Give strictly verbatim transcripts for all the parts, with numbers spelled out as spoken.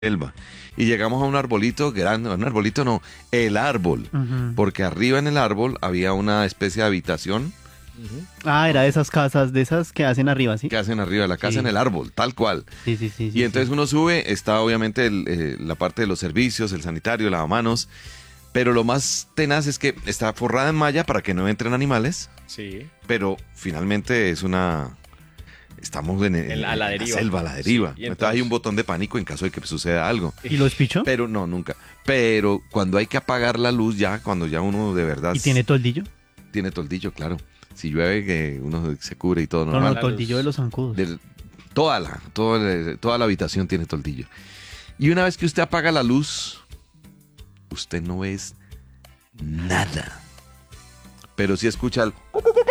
selva. Y llegamos a un arbolito grande, un arbolito no, el árbol, Ujú. porque arriba en el árbol había una especie de habitación Ah, era de esas casas, de esas que hacen arriba, ¿sí? que hacen arriba, la casa Sí. en el árbol, tal cual. Sí, sí, sí. sí, Y entonces sí. uno sube, está obviamente el, eh, la parte de los servicios, el sanitario, el lavamanos, pero lo más tenaz es que está forrada en malla para que no entren animales, Sí. pero finalmente es una... Estamos en, en- En la- a la deriva. selva, a la deriva. Sí, y entonces, entonces- hay un botón de pánico en caso de que suceda algo. ¿Y lo despichó? Pero no, nunca. Pero cuando hay que apagar la luz ya, cuando ya uno de verdad... ¿Y tiene toldillo? Tiene toldillo, claro. Si llueve, que uno se cubre y todo No, normal. no, toldillo de los zancudos. De- toda, la, toda, la- toda la habitación tiene toldillo. Y una vez que usted apaga la luz, usted no ve nada. Pero sí escucha el...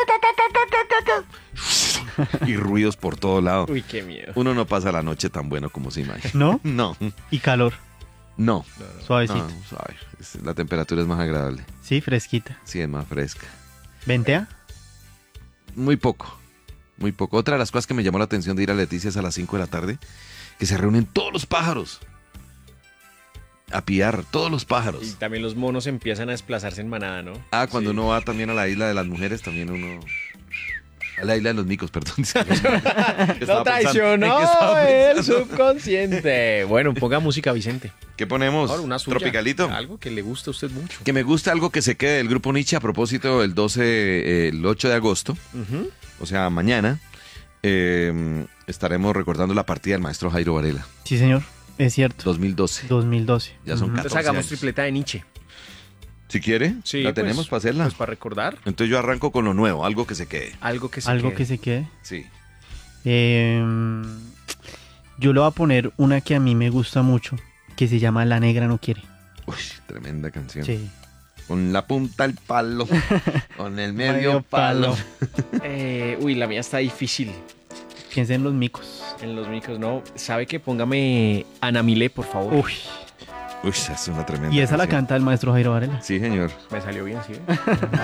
y ruidos por todo lado. Uy, qué miedo. Uno no pasa la noche tan bueno como se imagina. ¿No? No, Y calor, no. suavecito. no, suave. Es- La temperatura es más agradable. Sí, fresquita. Sí, es más fresca. ¿Ventea? Muy poco, muy poco. Otra de las cosas que me llamó la atención de ir a Leticia es a las cinco de la tarde, que se reúnen todos los pájaros a piar, todos los Y pájaros. también los monos empiezan a desplazarse en manada, ¿no? Ah, cuando Sí. uno va también a la isla de las mujeres, también uno... A la isla de los micos, perdón. Lo traicionó el subconsciente. Bueno, ponga música, Vicente. ¿Qué ponemos? Ahora, una suya. Tropicalito. Algo que le guste a usted mucho. Que me gusta algo que se quede del grupo Nietzsche a propósito el doce, eh, el ocho de agosto, Ujú. o sea, mañana, eh, estaremos recordando la partida del maestro Jairo Varela, Sí, señor. Es cierto. dos mil doce. dos mil doce. Ya son Ujú. catorce Entonces hagamos años. tripleta de Nietzsche. Si quiere, Sí, la pues, tenemos para hacerla. Pues para recordar Entonces yo arranco con lo nuevo, algo que se quede. algo que se Algo quede. que se quede. Sí. Eh, yo le voy a poner una que a mí me gusta mucho, que se llama La Negra No Quiere. Uy, tremenda canción. Sí. Con la punta al palo, con el medio, Medio palo. palo. Eh, uy, la mía está difícil. Piensa en los micos. En los micros, ¿no? ¿Sabe qué? Póngame Ana Milé, por favor. Uy. Uy, esa es una tremenda Y esa la canción. canta el maestro Jairo Varela. Sí, señor. Me salió bien, ¿sí?